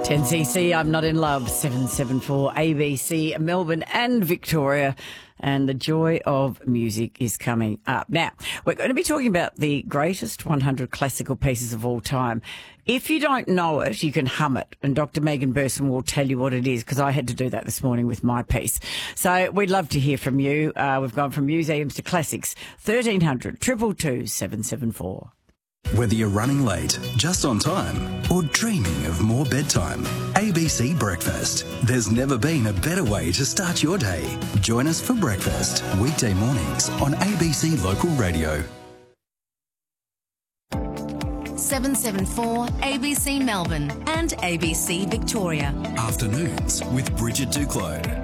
10cc, I'm Not in Love, 774 ABC, Melbourne and Victoria. And the joy of music is coming up. Now, we're going to be talking about the greatest 100 classical pieces of all time. If you don't know it, you can hum it. And Dr. Megan Burson will tell you what it is, because I had to do that this morning with my piece. So we'd love to hear from you. We've gone from museums to classics. 1300 222 774. Whether you're running late, just on time, or dreaming of more bedtime, ABC Breakfast. There's never been a better way to start your day. Join us for breakfast, weekday mornings on ABC Local Radio. 774 ABC Melbourne and ABC Victoria. Afternoons with Bridget Duclos.